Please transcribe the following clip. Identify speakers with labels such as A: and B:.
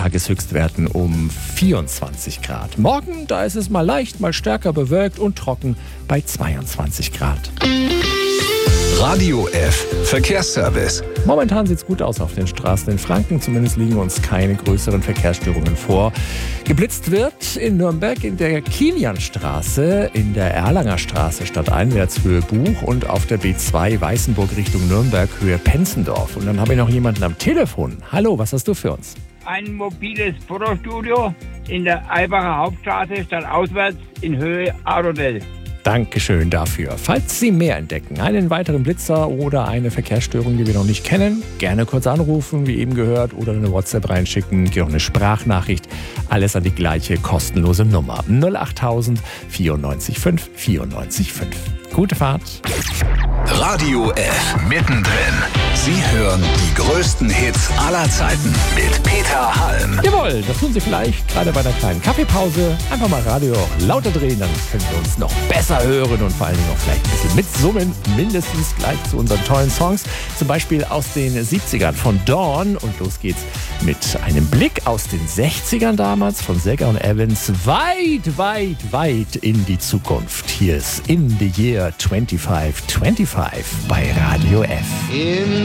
A: Tageshöchstwerten um 24 Grad. Morgen, da ist es mal leicht, mal stärker bewölkt und trocken bei 22 Grad.
B: Radio F Verkehrsservice.
A: Momentan sieht es gut aus auf den Straßen in Franken. Zumindest liegen uns keine größeren Verkehrsstörungen vor. Geblitzt wird in Nürnberg in der Kilianstraße, in der Erlanger Straße stadteinwärts Höhe Buch und auf der B2 Weißenburg Richtung Nürnberg Höhe Penzendorf. Und dann habe ich noch jemanden am Telefon. Hallo, was hast du für uns?
C: Ein mobiles Fotostudio in der Eibacher Hauptstraße stadtauswärts in Höhe Arodel.
A: Dankeschön dafür. Falls Sie mehr entdecken, einen weiteren Blitzer oder eine Verkehrsstörung, die wir noch nicht kennen, gerne kurz anrufen, wie eben gehört, oder eine WhatsApp reinschicken, geht auch eine Sprachnachricht. Alles an die gleiche kostenlose Nummer. 08000 94 5 94 5. Gute Fahrt.
B: Radio F mittendrin. Sie hören die größten Hits aller Zeiten mit Peter Halm.
A: Jawohl, das tun Sie vielleicht gerade bei einer kleinen Kaffeepause. Einfach mal Radio lauter drehen, dann können wir uns noch besser hören und vor allen Dingen auch vielleicht ein bisschen mitsummen. Mindestens gleich zu unseren tollen Songs. Zum Beispiel aus den 70ern von Dawn. Und los geht's mit einem Blick aus den 60ern damals von Seger und Evans. Weit, weit, weit in die Zukunft. Hier ist In the Year 2525 bei Radio F.